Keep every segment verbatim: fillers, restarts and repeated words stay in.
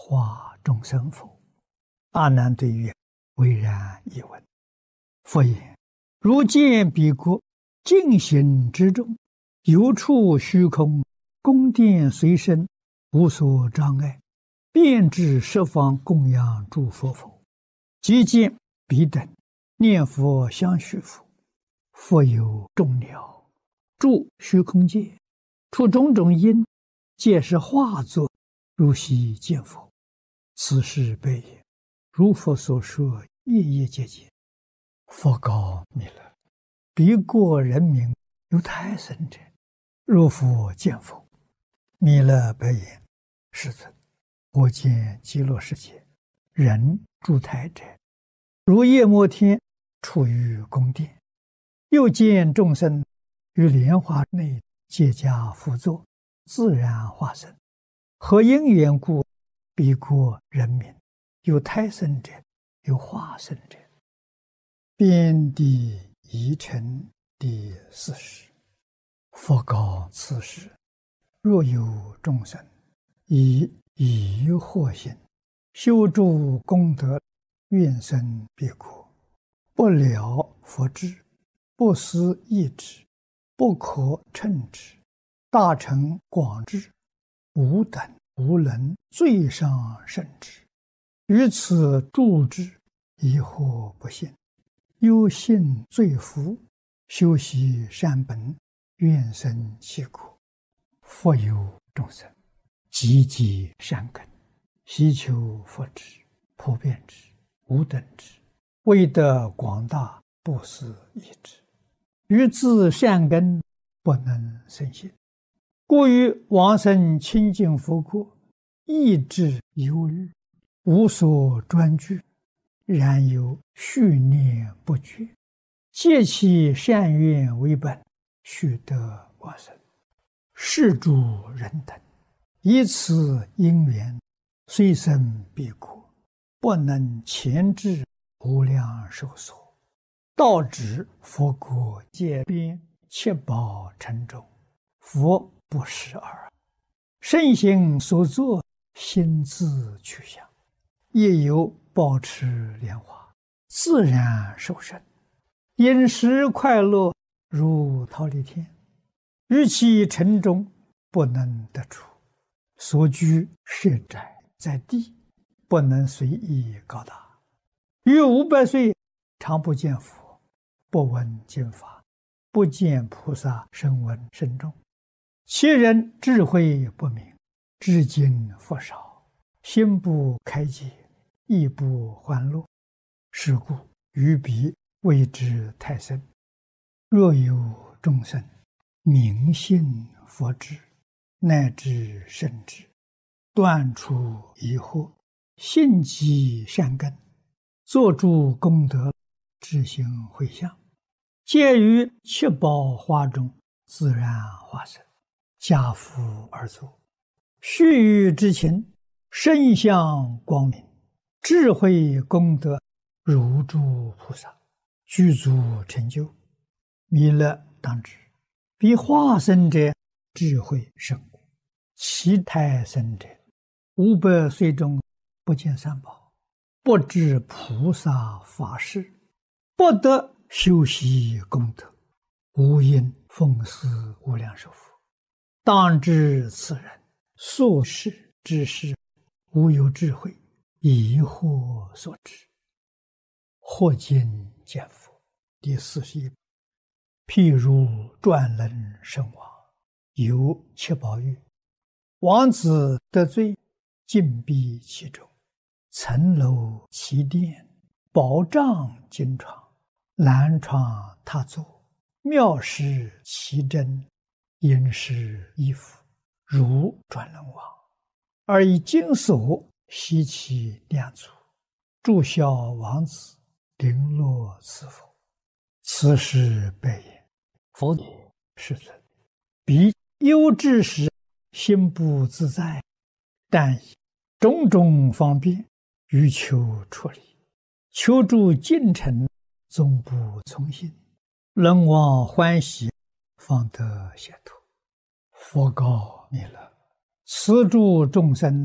化众生否？阿难对曰：唯然亦闻。佛言：如见彼国净行之中，有处虚空，宫殿随身，无所障碍，遍至十方供养诸佛否？即见彼等念佛相续佛，佛有众鸟住虚空界，出种种因，皆是化作，如悉见佛。此事悲也。如佛所说，夜夜皆见。佛告弥勒：彼国人民有胎生者，若复见否？弥勒白言：世尊，我见极乐世界人住胎者，如夜摩天处于宫殿，又见众生于莲花内结跏趺坐，自然化身。何因缘故？彼国人民有胎生者，有化身者。遍地疑尘第四十。佛告此时：若有众生以疑惑心修诸功德，愿生彼国，不了佛智，不思议之，不可称之，大乘广智，吾等无能最上甚至，于此住之，疑惑不信，忧信罪福，修习善本，愿生其国。佛有众生积极善根，希求佛智，普遍之，无等之，为得广大，不思议之，于自善根不能生信，故于往生清净佛国，意志忧虑，无所专具，然有续念不绝，借其善愿为本，须得往生。是诸人等以此因缘，虽生彼国，不能前至无量寿所，到指佛国界边，七宝城中，佛不识耳。圣行所作，心自去向，亦有保持莲花，自然受生，饮食快乐，如忉利天。于其城中不能得出，所居设宅在地，不能随意高大。于五百岁常不见佛，不闻经法，不见菩萨声闻甚众。其人智慧不明，至今佛少，心不开解，亦不欢乐。是故于彼谓之太深。若有众生明信佛智，乃至圣智，断除疑惑，信积善根，作诸功德，志行回向，皆于七宝花中自然化身，家父而坐，须臾之情，身相光明，智慧功德如诸菩萨，具足成就。弥勒当知，彼化身者智慧甚广，其胎生者五百岁中不见三宝，不知菩萨法事，不得修习功德，无因奉祀无量寿佛。当知此人所事之事，无有智慧，疑惑所致。或今见佛第四十一。譬如转轮圣王，有七宝玉，王子得罪，禁闭其中，层楼其殿，宝帐金床，兰床榻座，妙饰其珍，殷实衣服，如转轮王，而以金锁悉其两足，祝孝王子，绫罗赐佛。此事悲也。佛言：世尊，彼忧之时，心不自在，但以种种方便，欲求出离，求助进程，总不从心，人望欢喜，方得解脱。佛告弥勒：此诸众生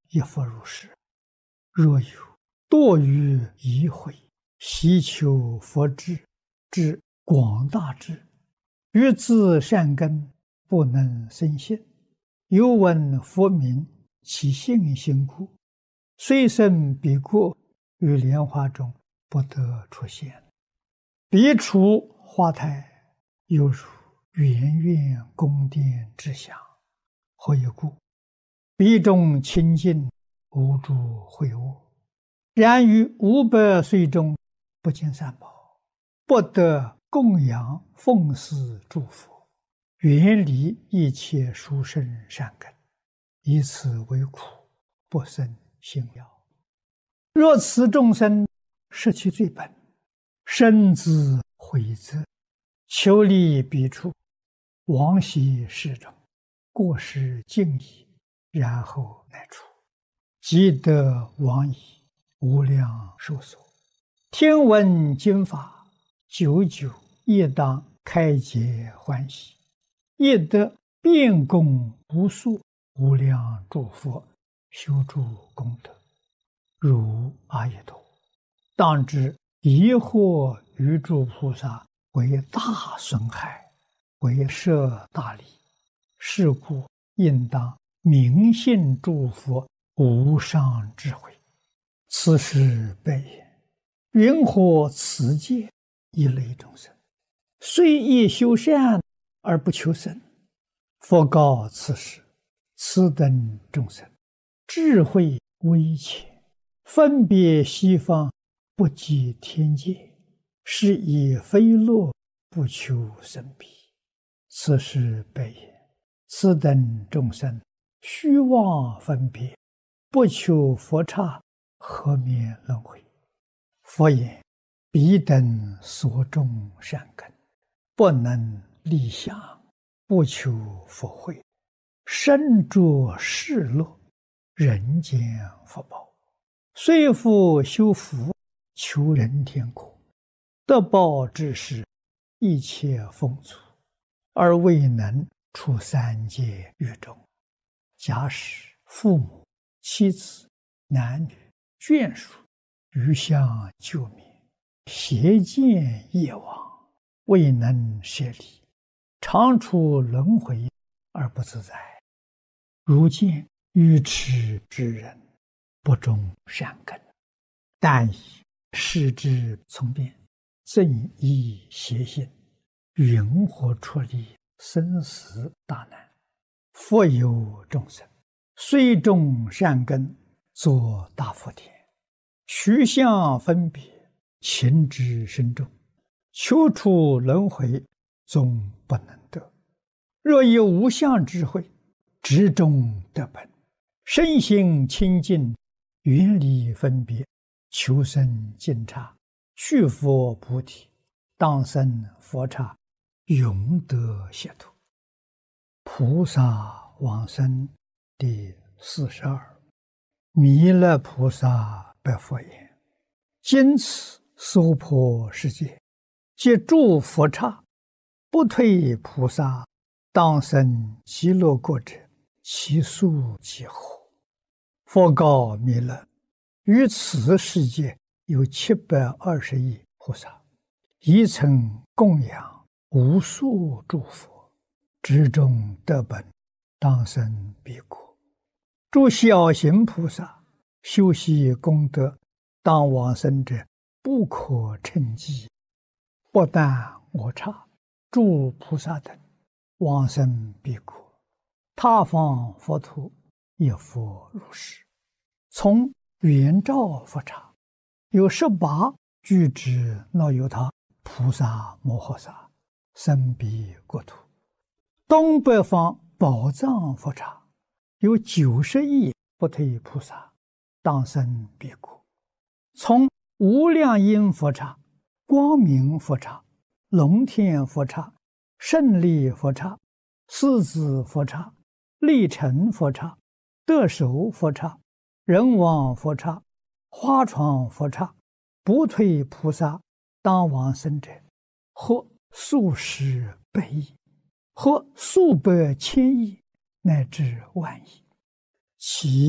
亦复如是。若有多于疑悔，希求佛智之广大智，欲自善根不能生信，又闻佛名，其信心故，虽生彼国，于莲花中不得出现。彼处花台，犹如圆圆宫殿之祥。何以故？彼中清净，无诸秽恶。然于五百岁中，不见三宝，不得供养奉祀诸佛，远离一切殊胜善根，以此为苦，不生信要。若此众生失其最本，深自悔责，求离彼处，往昔世中，过失尽已，然后乃出，即得往矣，无量寿所。听闻经法，久久亦当开解欢喜，亦得遍供无数无量诸佛，修诸功德，如阿逸多。当知疑惑于诸菩萨为大损害，为摄大利，是故应当明信诸佛无上智慧。此时悲言，云何此界一类众生，虽亦修善而不求生？佛告此时，此等众生智慧微浅，分别西方，不及天界，是以非乐不求生彼。此时悲言，此等众生虚妄分别，不求佛刹，何免轮回？佛言，彼等所种善根，不能立想，不求佛慧，身着世乐，人间福报，虽复修福，求人天国，得报之时，一切丰足，而未能出三界狱中。假使父母、妻子、男女、眷属余相救灭，邪见业往，未能舍离，常处轮回而不自在。如见愚痴之人，不种善根，但以视之从变，正依邪心，云何出离生死大难？复有众生，虽种善根，作大福田，取相分别，情之深重，求出轮回，终不能得。若有无相智慧，执中得本，身心清净，远离分别，求生净刹，去佛菩提，当生佛刹，永得解脱。菩萨往生第四十二。弥勒菩萨白佛言：今此娑婆世界，皆诸佛刹，不退菩萨，当生极乐国者，其数几何？佛告弥勒：于此世界有七百二十亿菩萨，一曾供养无数诸佛，执中得本，当生彼国。诸小行菩萨修习功德，当往生者不可称计。不但我刹，诸菩萨等往生彼国，他方佛土亦复如是。从圆照佛刹，有十八具之那由他菩萨摩诃萨生彼国土。东北方宝藏佛刹，有九十亿不退菩萨，当生彼国。从无量音佛刹、光明佛刹、龙天佛刹、胜利佛刹、狮子佛刹、力成佛刹、得手佛刹、人王佛刹、花床佛刹，不退菩萨当往生者，或数十百亿，或数百千亿，乃至万亿。其